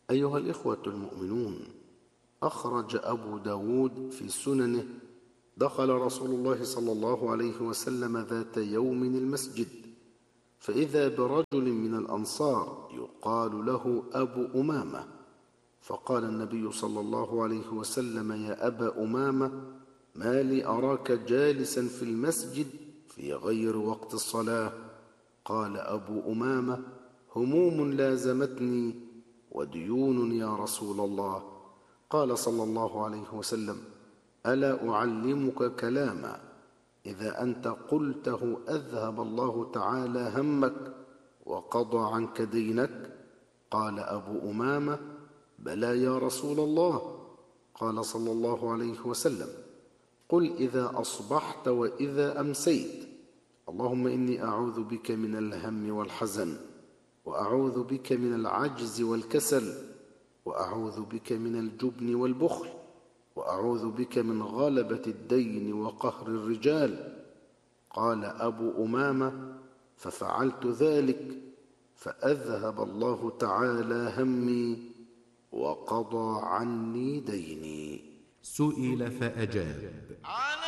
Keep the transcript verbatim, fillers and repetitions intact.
أيها الإخوة المؤمنون، أخرج أبو داود في سننه: دخل رسول الله صلى الله عليه وسلم ذات يوم المسجد، فإذا برجل من الأنصار يقال له أبو أمامة، فقال النبي صلى الله عليه وسلم: يا أبا أمامة، ما لي أراك جالسا في المسجد في غير وقت الصلاة؟ قال أبو أمامة: هموم لازمتني وديون يا رسول الله. قال صلى الله عليه وسلم: ألا أعلمك كلاما إذا أنت قلته أذهب الله تعالى همك وقضى عنك دينك؟ قال أبو أمامة: بلى يا رسول الله. قال صلى الله عليه وسلم: قل إذا أصبحت وإذا أمسيت: اللهم إني أعوذ بك من الهم والحزن، وأعوذ بك من العجز والكسل، وأعوذ بك من الجبن والبخل، وأعوذ بك من غلبة الدين وقهر الرجال. قال أبو أمامة: ففعلت ذلك فأذهب الله تعالى همي وقضى عني ديني. سئل فأجاب: